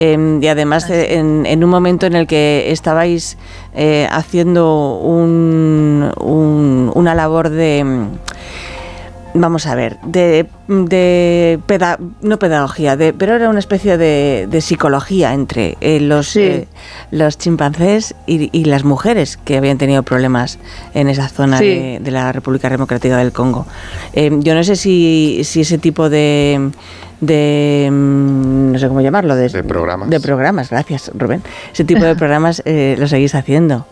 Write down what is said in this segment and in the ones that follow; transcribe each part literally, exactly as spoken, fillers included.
Eh, y además eh, en, en un momento en el que estabais eh, haciendo un, un, una labor de... Vamos a ver, de, de peda, no pedagogía, de, pero era una especie de, de psicología entre eh, los, sí. eh, los chimpancés y, y las mujeres que habían tenido problemas en esa zona sí. de, de la República Democrática del Congo. Eh, yo no sé si, si ese tipo de... de no sé cómo llamarlo, de, de programas. De programas, gracias Rubén. Ese tipo de programas eh, lo seguís haciendo.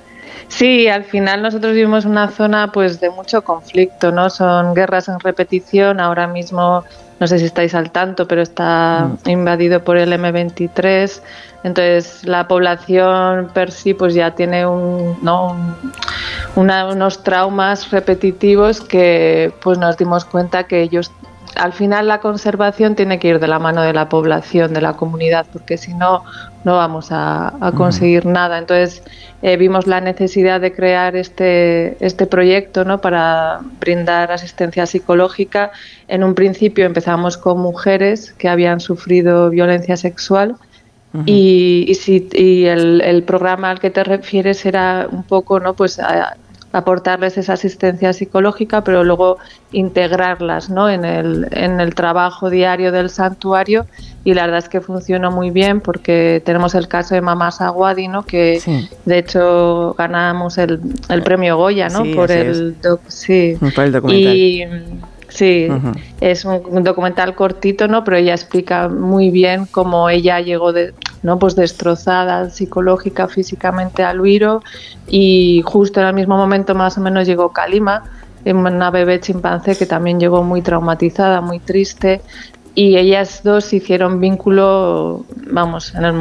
Sí, al final nosotros vivimos una zona pues de mucho conflicto, ¿no? Son guerras en repetición. Ahora mismo, no sé si estáis al tanto, pero está mm. invadido por el eme veintitrés. Entonces la población per sí pues ya tiene un, ¿no? un, una, unos traumas repetitivos que pues nos dimos cuenta que ellos... Al final la conservación tiene que ir de la mano de la población, de la comunidad, porque si no, no vamos a, a conseguir uh-huh. nada. Entonces eh, vimos la necesidad de crear este, este proyecto, ¿no? Para brindar asistencia psicológica. En un principio empezamos con mujeres que habían sufrido violencia sexual uh-huh. y, y, si, y el, el programa al que te refieres era un poco, ¿no? Pues a, aportarles esa asistencia psicológica, pero luego integrarlas, ¿no? en el, en el trabajo diario del santuario, y la verdad es que funcionó muy bien porque tenemos el caso de Mamá Saguadi, ¿no? Que sí. de hecho ganamos el, el premio Goya, ¿no? Sí, por, el doc, sí. por el documental. Y, sí, uh-huh. es un, un documental cortito, ¿no? Pero ella explica muy bien cómo ella llegó de, ¿no? Pues destrozada psicológica, físicamente al Luiro, y justo en el mismo momento más o menos llegó Kalima, una bebé chimpancé que también llegó muy traumatizada, muy triste, y ellas dos hicieron vínculo, vamos, en el,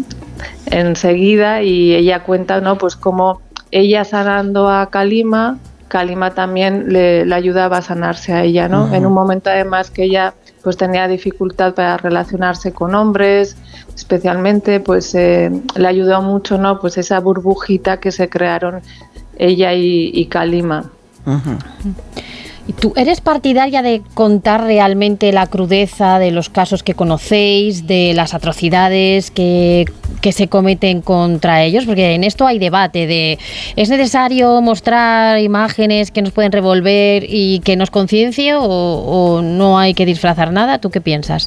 enseguida, y ella cuenta, ¿no? Pues cómo ella sanando a Kalima, Kalima también le, le ayudaba a sanarse a ella, ¿no? Uh-huh. En un momento además que ella pues tenía dificultad para relacionarse con hombres, especialmente, pues eh, le ayudó mucho, ¿no? Pues esa burbujita que se crearon ella y, y Kalima. Uh-huh. ¿Y tú eres partidaria de contar realmente la crudeza de los casos que conocéis, de las atrocidades que, que se cometen contra ellos? Porque en esto hay debate de ¿es necesario mostrar imágenes que nos pueden revolver y que nos conciencie o, o no hay que disfrazar nada? ¿Tú qué piensas?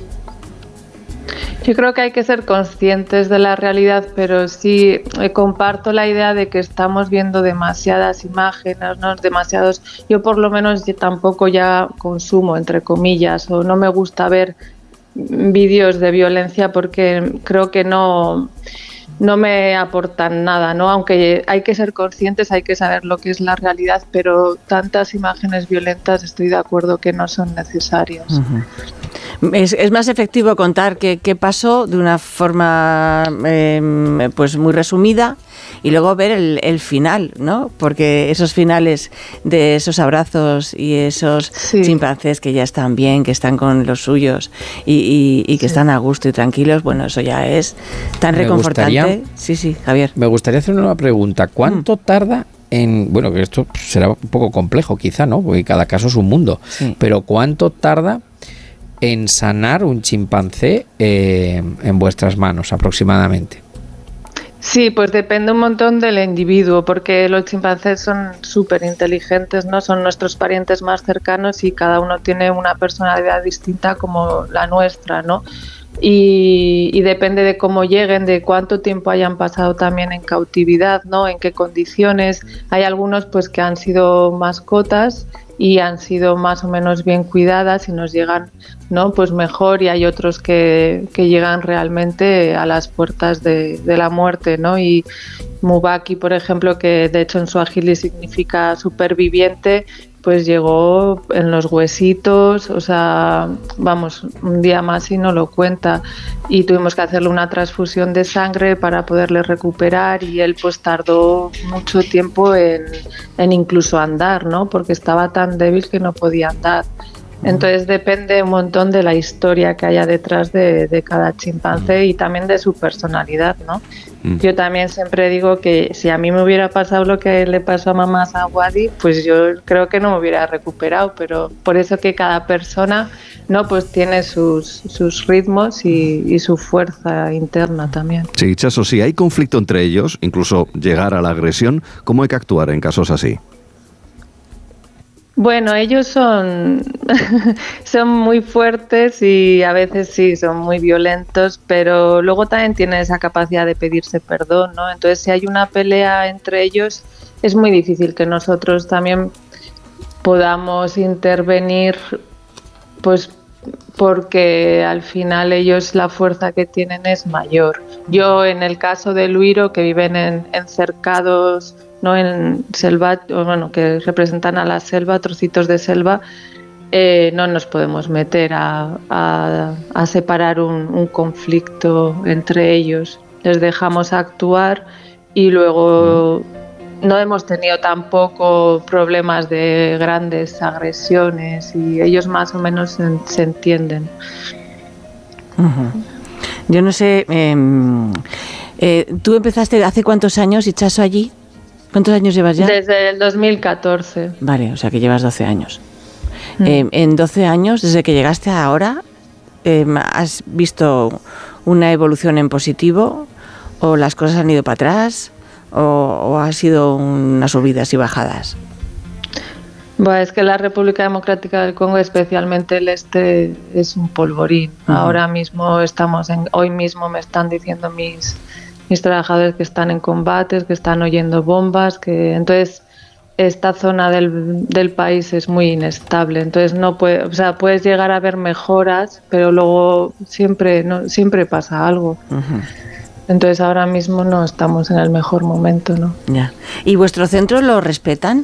Yo creo que hay que ser conscientes de la realidad, pero sí eh, comparto la idea de que estamos viendo demasiadas imágenes, ¿no? Demasiados. Yo por lo menos yo tampoco ya consumo, entre comillas, o no me gusta ver vídeos de violencia porque creo que no, no me aportan nada, ¿no? Aunque hay que ser conscientes, hay que saber lo que es la realidad, pero tantas imágenes violentas estoy de acuerdo que no son necesarias. Uh-huh. Es, es más efectivo contar qué, qué pasó de una forma eh, pues muy resumida y luego ver el, el final, ¿no? Porque esos finales de esos abrazos y esos sí. chimpancés que ya están bien, que están con los suyos y, y, y que sí. están a gusto y tranquilos, bueno, eso ya es tan me reconfortante. Gustaría, sí, sí, Javier. Me gustaría hacer una pregunta. ¿Cuánto mm. tarda en, bueno, que esto será un poco complejo quizá, ¿no? Porque cada caso es un mundo, sí. pero ¿cuánto tarda en sanar un chimpancé eh, en vuestras manos aproximadamente? Sí, pues depende un montón del individuo, porque los chimpancés son súper inteligentes, ¿no? Son nuestros parientes más cercanos y cada uno tiene una personalidad distinta como la nuestra, ¿no? Y, y depende de cómo lleguen, de cuánto tiempo hayan pasado también en cautividad, ¿no? En qué condiciones. Hay algunos pues que han sido mascotas y han sido más o menos bien cuidadas y nos llegan, ¿no? Pues mejor, y hay otros que, que llegan realmente a las puertas de, de la muerte, ¿no? Y Mubaki, por ejemplo, que de hecho en suajili significa superviviente, pues llegó en los huesitos, o sea, vamos, un día más y no lo cuenta, y tuvimos que hacerle una transfusión de sangre para poderle recuperar, y él pues tardó mucho tiempo en, en incluso andar, ¿no? Porque estaba tan débil que no podía andar. Entonces depende un montón de la historia que haya detrás de, de cada chimpancé y también de su personalidad, ¿no? Mm. Yo también siempre digo que si a mí me hubiera pasado lo que le pasó a mamá Sawadi, pues yo creo que no me hubiera recuperado, pero por eso que cada persona, no, pues tiene sus, sus ritmos y, y su fuerza interna también. Sí, Chaso, si hay conflicto entre ellos, incluso llegar a la agresión, ¿cómo hay que actuar en casos así? Bueno, ellos son, son muy fuertes y a veces sí, son muy violentos, pero luego también tienen esa capacidad de pedirse perdón, ¿no? Entonces, si hay una pelea entre ellos, es muy difícil que nosotros también podamos intervenir, pues porque al final ellos la fuerza que tienen es mayor. Yo, en el caso de Luiro, que viven en, en cercados, no en selva, bueno, que representan a la selva, trocitos de selva, eh, no nos podemos meter a, a, a separar un, un conflicto entre ellos. Les dejamos actuar y luego no hemos tenido tampoco problemas de grandes agresiones y ellos más o menos se, se entienden. Uh-huh. Yo no sé, eh, eh, ¿tú empezaste hace cuántos años, Itxaso, allí? ¿Cuántos años llevas ya? Desde el dos mil catorce. Vale, o sea que llevas doce años. Mm. Eh, en doce años, desde que llegaste a ahora, eh, ¿has visto una evolución en positivo? ¿O las cosas han ido para atrás? ¿O, o ha sido unas subidas y bajadas? Bueno, es que la República Democrática del Congo, especialmente el este, es un polvorín. Uh-huh. Ahora mismo estamos en, hoy mismo me están diciendo mis mis trabajadores que están en combates, que están oyendo bombas, que entonces esta zona del, del país es muy inestable, entonces no puede, o sea, puedes llegar a ver mejoras, pero luego siempre no siempre pasa algo. Uh-huh. Entonces ahora mismo no estamos en el mejor momento, ¿no? Ya. ¿Y vuestro centro lo respetan?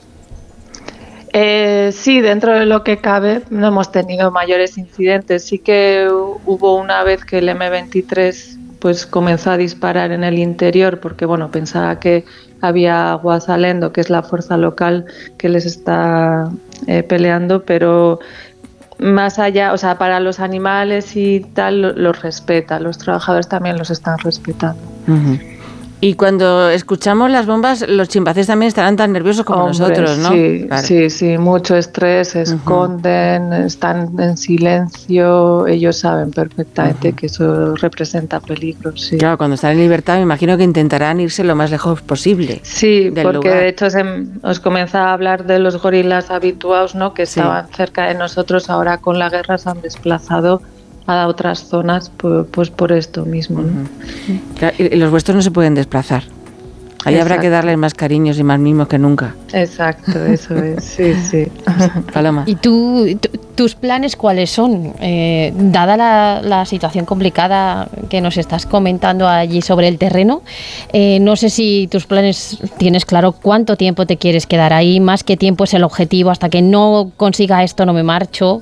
Eh, sí, dentro de lo que cabe no hemos tenido mayores incidentes. Sí que hubo una vez que el eme veintitrés pues comenzó a disparar en el interior porque bueno, pensaba que había Guasalendo, que es la fuerza local que les está eh, peleando, pero más allá, o sea, para los animales y tal los respeta, los trabajadores también los están respetando. Uh-huh. Y cuando escuchamos las bombas, los chimpancés también estarán tan nerviosos como Hombre, nosotros, ¿no? Sí, claro. sí, sí, mucho estrés, se esconden, uh-huh. están en silencio, ellos saben perfectamente uh-huh. que eso representa peligro, sí. Claro, cuando están en libertad me imagino que intentarán irse lo más lejos posible. Sí, del porque lugar. De hecho se, os comenzaba a hablar de los gorilas habituados, ¿no? Que sí. estaban cerca de nosotros, ahora con la guerra se han desplazado a otras zonas pues, pues por esto mismo, ¿no? Uh-huh. Claro, y los vuestros no se pueden desplazar. Ahí Exacto. habrá que darles más cariños y más mimos que nunca. Exacto, eso es, sí, sí. Paloma. ¿Y tú, t- tus planes cuáles son? Eh, dada la, la situación complicada que nos estás comentando allí sobre el terreno, eh, no sé si tus planes tienes claro cuánto tiempo te quieres quedar ahí, más qué tiempo es el objetivo, hasta que no consiga esto no me marcho.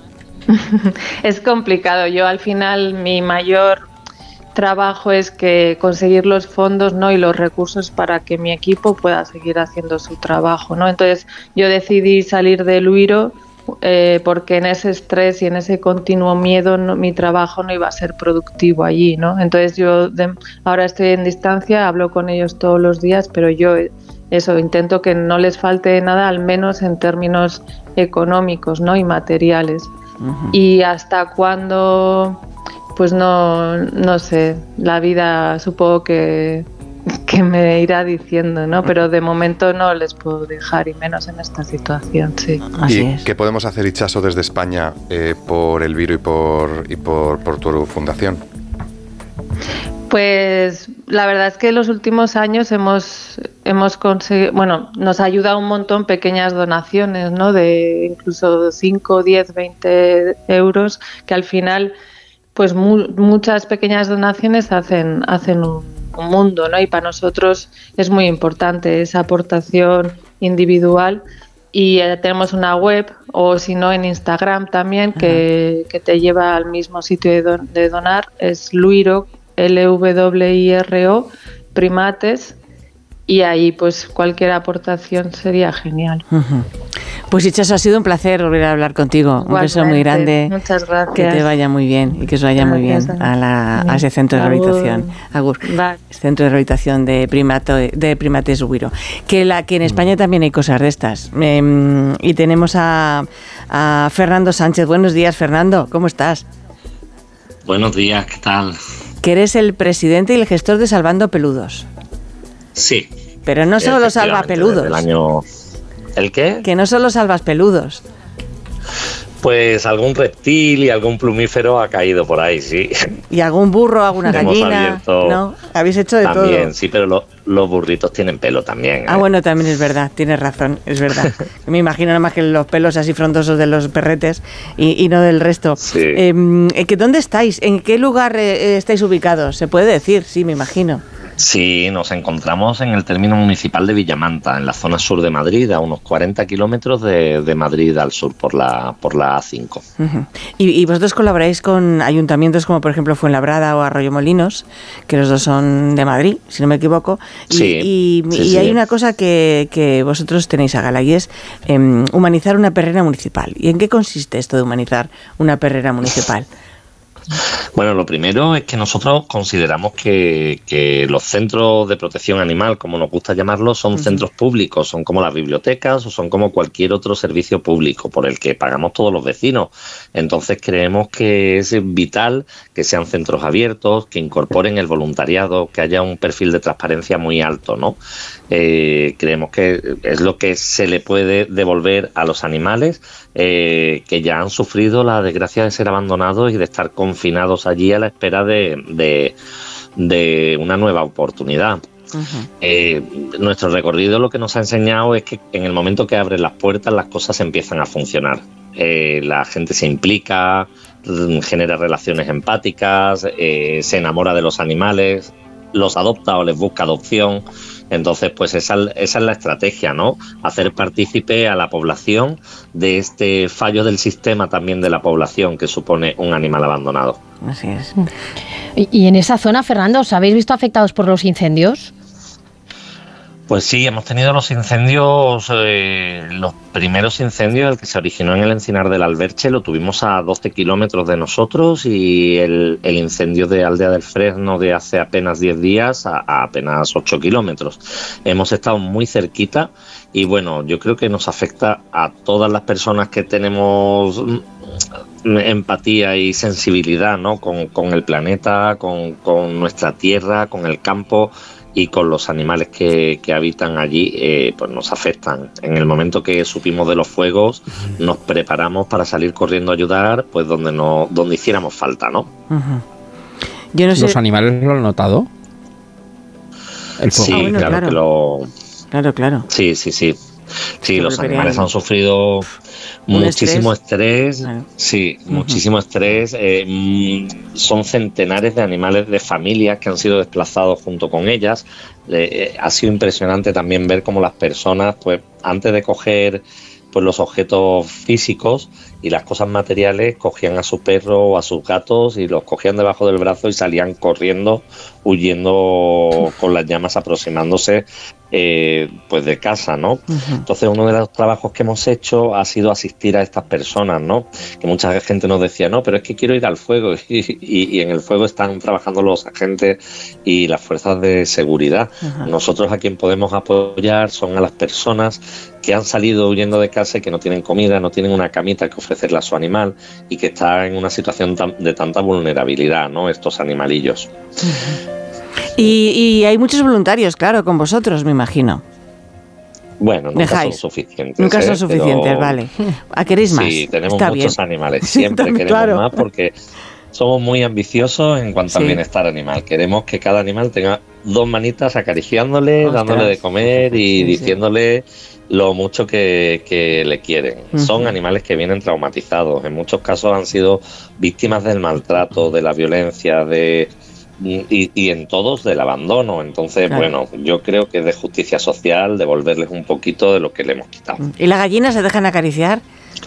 Es complicado. Yo al final mi mayor trabajo es que conseguir los fondos, ¿no? y los recursos para que mi equipo pueda seguir haciendo su trabajo, ¿no? Entonces yo decidí salir de Luiro eh, porque en ese estrés y en ese continuo miedo no, mi trabajo no iba a ser productivo allí, ¿no? Entonces yo de, ahora estoy en distancia, hablo con ellos todos los días, pero yo eso intento que no les falte nada, al menos en términos económicos, ¿no? y materiales. Uh-huh. Y hasta cuándo, pues no, no sé, la vida supongo que, que me irá diciendo, ¿no? Pero de momento no les puedo dejar, y menos en esta situación, sí. Así ¿Y es. qué podemos hacer, Itxaso, desde España eh, por el Viro y por, y por, por tu fundación? Pues la verdad es que en los últimos años hemos hemos conseguido, bueno, nos ha ayudado un montón pequeñas donaciones, ¿no? De incluso cinco, diez, veinte euros, que al final, pues mu- muchas pequeñas donaciones hacen hacen un, un mundo, ¿no? Y para nosotros es muy importante esa aportación individual. Y eh, tenemos una web, o si no en Instagram también, que, que te lleva al mismo sitio de, don, de donar, es Luiro, L W I R O, Primates, y ahí pues cualquier aportación sería genial. Uh-huh. Pues Itxaso, ha sido un placer volver a hablar contigo. Igualmente, un beso muy grande. Muchas gracias. Que te vaya muy bien y que os vaya gracias, muy bien a, la, a ese centro de rehabilitación. Agur. Agur. Centro de rehabilitación de, primato, de primates Ubiro. Que, la, que en España también hay cosas de estas. Eh, y tenemos a, a Fernando Sánchez. Buenos días, Fernando. ¿Cómo estás? Buenos días, ¿qué tal? Que eres el presidente y el gestor de Salvando Peludos. Sí. Pero no solo salva peludos. El año... ¿El qué? Que no solo salvas peludos. Pues algún reptil y algún plumífero ha caído por ahí, sí. Y algún burro, alguna gallina. Abierto... ¿No? Habéis hecho de también, todo. También, sí, pero lo, los burritos tienen pelo también. ¿eh? Ah, bueno, también es verdad, tienes razón, es verdad. Me imagino nada más que los pelos así frondosos de los perretes y, y no del resto. Sí. Eh, ¿Dónde estáis? ¿En qué lugar eh, estáis ubicados? ¿Se puede decir? Sí, me imagino. Sí, nos encontramos en el término municipal de Villamanta, en la zona sur de Madrid, a unos cuarenta kilómetros de, de Madrid al sur por la por la A cinco. Uh-huh. ¿Y, y vosotros colaboráis con ayuntamientos como por ejemplo Fuenlabrada o Arroyomolinos, que los dos son de Madrid, si no me equivoco, y, sí, y, sí, y sí. hay una cosa que, que vosotros tenéis a gala y es eh, humanizar una perrera municipal. ¿Y en qué consiste esto de humanizar una perrera municipal? Bueno, lo primero es que nosotros consideramos que, que los centros de protección animal, como nos gusta llamarlos, son uh-huh. centros públicos, son como las bibliotecas o son como cualquier otro servicio público por el que pagamos todos los vecinos. Entonces creemos que es vital que sean centros abiertos, que incorporen el voluntariado, que haya un perfil de transparencia muy alto, ¿no? Eh, creemos que es lo que se le puede devolver a los animales eh, que ya han sufrido la desgracia de ser abandonados y de estar confinados allí a la espera de, de, de una nueva oportunidad. Uh-huh. Eh, nuestro recorrido lo que nos ha enseñado es que en el momento que abren las puertas las cosas empiezan a funcionar. Eh, la gente se implica, genera relaciones empáticas, eh, se enamora de los animales, los adopta o les busca adopción. Entonces, pues esa, esa es la estrategia, ¿no? Hacer partícipe a la población de este fallo del sistema también de la población que supone un animal abandonado. Así es. Y, y en esa zona, Fernando, ¿os habéis visto afectados por los incendios? Pues sí, hemos tenido los incendios, eh, los primeros incendios, el que se originó en el Encinar del Alberche, lo tuvimos a doce kilómetros de nosotros y el, el incendio de Aldea del Fresno de hace apenas diez días a, a apenas ocho kilómetros. Hemos estado muy cerquita y bueno, yo creo que nos afecta a todas las personas que tenemos empatía y sensibilidad, ¿no? Con, con el planeta, con, con nuestra tierra, con el campo y con los animales que, que habitan allí, eh, pues nos afectan. En el momento que supimos de los fuegos, nos preparamos para salir corriendo a ayudar, pues donde no, donde hiciéramos falta, ¿no? Uh-huh. Yo no sé... ¿Los animales lo han notado? El fuego. Sí, ah, bueno, claro, claro que lo... Claro, claro. Sí, sí, sí. Sí, los animales han sufrido muchísimo estrés, estrés claro. sí, uh-huh. muchísimo estrés. Eh, son centenares de animales de familias que han sido desplazados junto con ellas. Eh, ha sido impresionante también ver cómo las personas, pues, antes de coger pues los objetos físicos y las cosas materiales, cogían a su perro o a sus gatos y los cogían debajo del brazo y salían corriendo, huyendo con las llamas, aproximándose eh, pues de casa, ¿no? Uh-huh. Entonces uno de los trabajos que hemos hecho ha sido asistir a estas personas, ¿no? Que mucha gente nos decía, no, pero es que quiero ir al fuego y, y, y en el fuego están trabajando los agentes y las fuerzas de seguridad. Uh-huh. Nosotros a quien podemos apoyar son a las personas que han salido huyendo de casa y que no tienen comida, no tienen una camita que ofrecerle a su animal y que está en una situación tan, de tanta vulnerabilidad, ¿no? Estos animalillos. Uh-huh. Y, y hay muchos voluntarios, claro, con vosotros, me imagino. Bueno, nunca Dejáis. son suficientes. Nunca son ¿eh? suficientes, Pero... vale. ¿A queréis más? Sí, tenemos Está muchos bien. animales. Siempre queremos claro. más porque somos muy ambiciosos en cuanto sí. al bienestar animal. Queremos que cada animal tenga dos manitas acariciándole, Ostras. dándole de comer y sí, diciéndole sí. lo mucho que, que le quieren. Uh-huh. Son animales que vienen traumatizados. En muchos casos han sido víctimas del maltrato, de la violencia, de... Y, y en todos del abandono. Entonces, claro. bueno, yo creo que es de justicia social devolverles un poquito de lo que le hemos quitado. ¿Y las gallinas se dejan acariciar?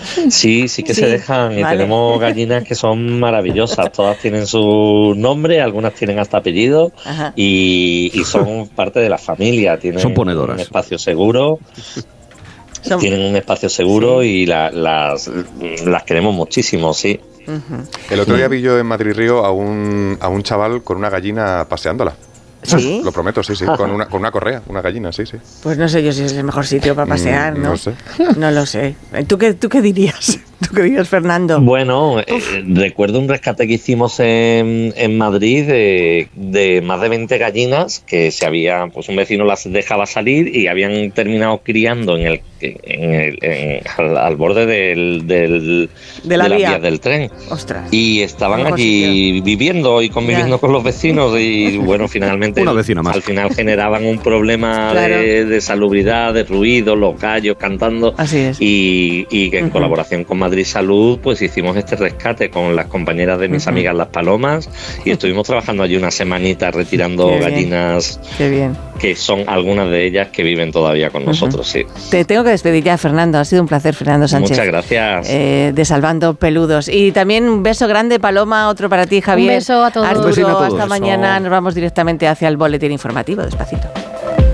Sí, sí que Sí, se dejan y vale. tenemos gallinas que son maravillosas. Todas tienen su nombre, algunas tienen hasta apellido Ajá. y, y son parte de la familia. Tienen Son ponedoras. un espacio seguro. Son- Tienen un espacio seguro Sí. y la- las, las queremos muchísimo, sí. Ujú. El otro día vi yo en Madrid Río a un, a un chaval con una gallina paseándola. ¿Sí? Lo prometo, sí, sí. Con una, con una correa, una gallina, sí, sí. Pues no sé yo si es el mejor sitio para pasear, Mm, ¿no? no sé. No lo sé. ¿Tú qué, tú qué dirías? ¿Tú qué dirías, Fernando? Bueno, eh, recuerdo un rescate que hicimos en, en Madrid de, de más de veinte gallinas que se habían, pues un vecino las dejaba salir y habían terminado criando en el, en el en- al, al borde del, del, De la las vía. vías del tren. Ostras. Y estaban Mejor allí viviendo y conviviendo Ya. con los vecinos y bueno, finalmente Una vecina más. al final generaban un problema Claro. de, de salubridad, de ruido, los gallos cantando Así es. y, y que en Ujú. colaboración con Madrid Salud pues hicimos este rescate con las compañeras de mis Ujú. amigas las palomas y estuvimos trabajando allí una semanita retirando Qué bien. gallinas Qué bien. que son algunas de ellas que viven todavía con nosotros, sí. Te tengo que despedir ya, Fernando. Ha sido un placer, Fernando Sánchez. Muchas gracias. Eh, de Salvando Peludos. Y también un beso grande, Paloma, otro para ti, Javier. Un beso a todos. Arturo, Un besito a todos. hasta Beso. mañana. Nos vamos directamente hacia el boletín informativo. Despacito.